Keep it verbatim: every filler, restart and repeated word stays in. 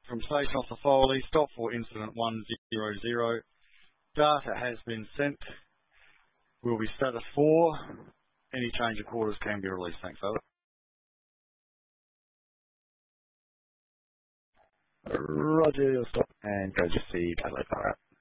from Station Officer Foley, stop for incident one zero zero. Data has been sent. Will be status four. Any change of quarters can be released. Thanks, over. Roger, you'll stop and go to see Adelaide Fire.